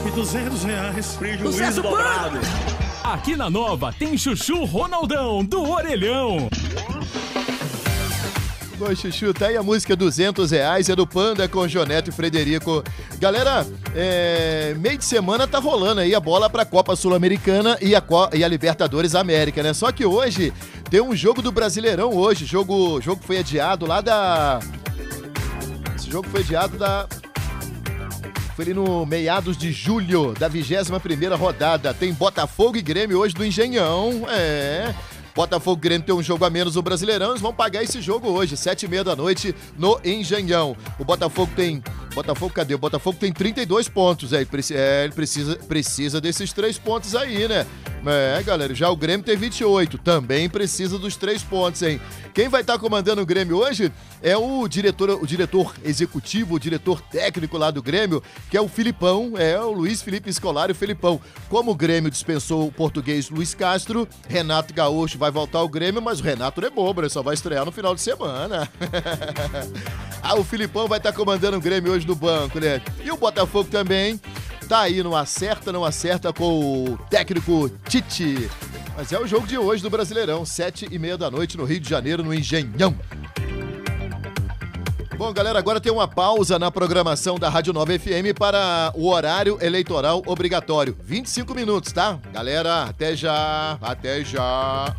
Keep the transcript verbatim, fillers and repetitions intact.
e duzentos reais. Prejuízo dobrado. Aqui na Nova tem Chuchu Ronaldão do Orelhão. Bom, Chuchu, tá aí a música duzentos reais, é do Panda com Joneto e Frederico. Galera, é, meio de semana tá rolando aí a bola pra Copa Sul-Americana e a, e a Libertadores América, né? Só que hoje tem um jogo do Brasileirão hoje, jogo, jogo foi adiado lá da... Esse jogo foi adiado da... Foi ali no meados de julho da vigésima primeira rodada. Tem Botafogo e Grêmio hoje do Engenhão, é... Botafogo e Grêmio tem um jogo a menos no Brasileirão, eles vão pagar esse jogo hoje, sete e meia da noite, no Engenhão. O Botafogo tem... Botafogo, cadê? O Botafogo tem trinta e dois pontos, é, ele precisa, precisa desses três pontos aí, né? É, galera, já o Grêmio tem vinte e oito, também precisa dos três pontos, hein? Quem vai estar comandando o Grêmio hoje é o diretor, o diretor executivo, o diretor técnico lá do Grêmio, que é o Filipão, é o Luiz Felipe Scolari, o Filipão. Como o Grêmio dispensou o português Luiz Castro, Renato Gaúcho vai voltar ao Grêmio, mas o Renato não é bobo, ele só vai estrear no final de semana. Ah, o Filipão vai estar comandando o Grêmio hoje no banco, né? E o Botafogo também tá aí, não acerta, não acerta com o técnico Tite. Mas é o jogo de hoje do Brasileirão, sete e meia da noite no Rio de Janeiro, no Engenhão. Bom, galera, agora tem uma pausa na programação da Rádio Nova F M para o horário eleitoral obrigatório. vinte e cinco minutos, tá? Galera, até já, até já.